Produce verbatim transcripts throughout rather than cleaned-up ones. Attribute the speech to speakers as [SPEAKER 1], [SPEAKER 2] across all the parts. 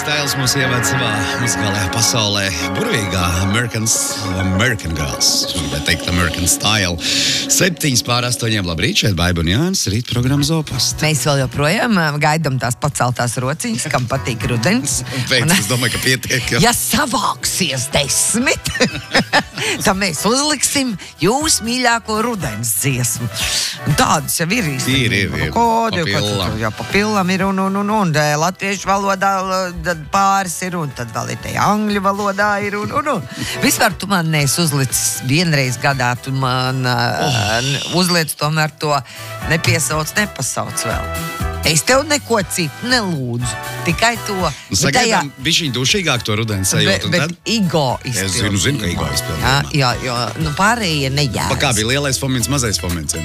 [SPEAKER 1] Styles mūs ievada savā muzikālajā pasaulē. Burvīgā Americans, American Girls, bet teikt American Style. Septiņas pār astoņiem, labrīt, šeit Baiba un Jānis, rīt programma Zopast.
[SPEAKER 2] Mēs vēl joprojām gaidām tās paceltās rociņas, kam patīk rudens.
[SPEAKER 1] Pēc, es domāju, ka pietiek.
[SPEAKER 2] Ja, ja savāksies desmit, tad mēs uzliksim jūs mīļāko rudens dziesmu. Un tādas jau ir īsti.
[SPEAKER 1] Ir, ir, ir.
[SPEAKER 2] Kodi, jā, pa pillam ir un, un, un, un, un latviešu valodā pāris ir, un tad vēl ir te angļu valodā ir, un, un, un. Vispār tu man neesi uzlicis vienreiz gadā, tu man oh. uzliec tomēr to nepiesauc, nepasauc vēl. Es tev neko citu nelūdzu, tikai to.
[SPEAKER 1] Nu, sagaidām, bišķiņ dušīgāk to rudens sajūtu.
[SPEAKER 2] Bet, bet Igo izpildīja.
[SPEAKER 1] Es zinu, zinu, ka Igo izpildīja.
[SPEAKER 2] Jā, jā, jo, nu pārējie nejās.
[SPEAKER 1] Pa kā bija lielais fomins, mazais fomins?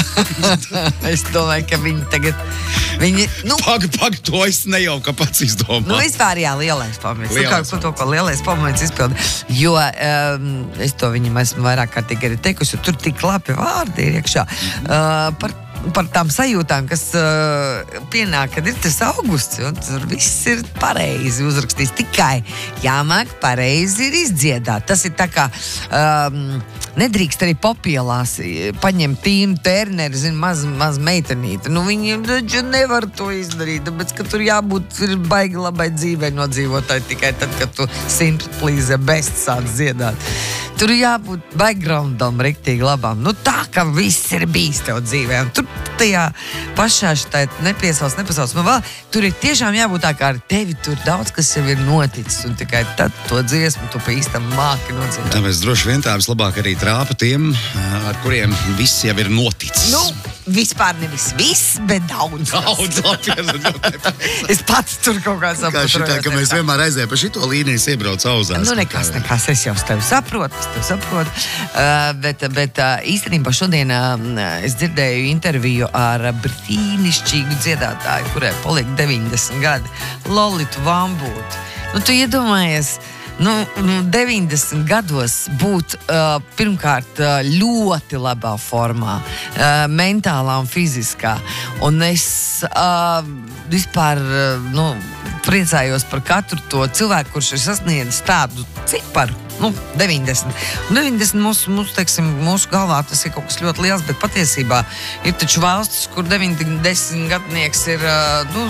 [SPEAKER 2] Es domāju, ka viņi tagad, viņi, nu.
[SPEAKER 1] Pag, pag, to es nejauku, ka pats izdomā.
[SPEAKER 2] Nu, vispār jā, lielais fomins. Lielais nu, kā to, ko lielais fomins izpildīja. Jo, um, es to viņam esmu vairāk kārtīgi arī teikusi, jo tur tik labi vārdi ir iekšā. Uh, par par tām sajūtām, kas uh, pienāk, kad ir tas augusts, un tur viss ir pareizi uzrakstījis. Tikai jāmāk pareizi ir izdziedāt. Tas ir tā kā um, nedrīkst arī popielās paņemt Tīnu Tērneri, zin, maz, maz meitenīti. Nu, viņi taču nevar to izdarīt, tāpēc, ka tur jābūt ir baigi labai dzīvei nodzīvotāji tikai tad, kad tu Simple Please Best sāc dziedāt. Tur jābūt backgroundam riktīgi labām. Nu tā, ka viss ir bijis tev dzīvē. Un tur tajā pašā šitā nepiesauc, nepasauc. Man vēl, tur ir tiešām jābūt tā, kā ar tevi tur daudz, kas jau ir noticis. Un tikai tad to dziesmu tu pa īstam māki nodzīvēt.
[SPEAKER 1] Tāpēc droši vien tāpēc labāk arī trāpa tiem, ar kuriem viss jau ir noticis.
[SPEAKER 2] Nu, vispār nevis viss, bet daudz.
[SPEAKER 1] Daudz, labi.
[SPEAKER 2] Es pats tur kaut kā saprotu.
[SPEAKER 1] Kā šitā, ka mēs vienmēr aizējām pa šito līnijas iebrauc auzās.
[SPEAKER 2] Nu, nekas, nekas, es jau tevi saprotu, es tevi saprotu. Uh, bet, bet uh, īstenībā šodien uh, es dzirdēju interviju ar brīnišķīgu dziedātāju, kurai paliek deviņdesmit gadi, Lolitu Vambūtu. Nu, tu iedomājies, nu, deviņdesmit gados būt uh, pirmkārt uh, ļoti labā formā, uh, mentālā un fiziskā. Un es uh, vispār, uh, nu, priecājos par katru to cilvēku, kurš ir sasniedzis tādu ciparu. Nu, deviņdesmit. deviņdesmit mūsu, mūsu, teiksim, mūsu galvā tas ir kaut kas ļoti liels, bet patiesībā ir taču valstis, kur deviņdesmit gadnieks ir, nu,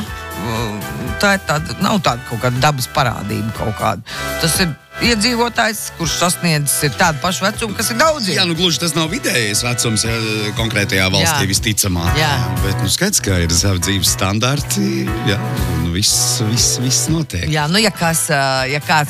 [SPEAKER 2] tā ir tāda, nav tāda kaut kāda dabas parādība kaut kāda. Tas ir iedzīvotājs, kurš sasniedzis ir tādu pašu vecumu, kas ir daudziem.
[SPEAKER 1] Jā, nu gluži tas nav vidējais vecums, ja, konkrētajā valstī jā. Visticamāk.
[SPEAKER 2] Jā.
[SPEAKER 1] Bet, nu, skaidrs, ka ir savi dzīves standarti, jā, un viss, viss, viss notiek.
[SPEAKER 2] Jā, nu, ja kas, ja kāds